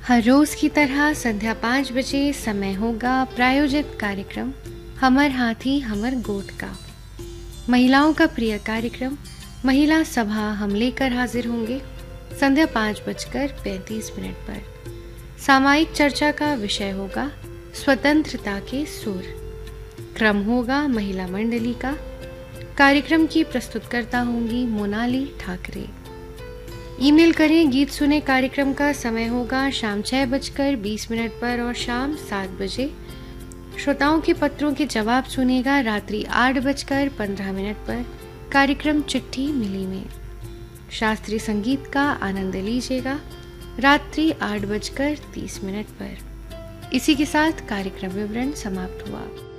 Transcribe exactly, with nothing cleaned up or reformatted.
हर रोज की तरह संध्या पाँच बजे समय होगा प्रायोजित कार्यक्रम हमर हाथी हमर गोठ का। महिलाओं का प्रिय कार्यक्रम महिला सभा हम लेकर हाजिर होंगे संध्या पाँच बजकर पैंतीस मिनट पर। सामायिक चर्चा का विषय होगा स्वतंत्रता के सुर। क्रम होगा महिला मंडली का। कार्यक्रम की प्रस्तुतकर्ता होंगी मोनाली ठाकरे। ईमेल करें गीत सुने। कार्यक्रम का समय होगा शाम छह बजकर बीस मिनट पर और शाम सात बजे। श्रोताओं के पत्रों के जवाब सुनेगा रात्रि आठ बजकर पंद्रह मिनट पर कार्यक्रम चिट्ठी मिली में। शास्त्रीय संगीत का आनंद लीजिएगा रात्रि आठ बजकर तीस मिनट पर। इसी के साथ कार्यक्रम विवरण समाप्त हुआ।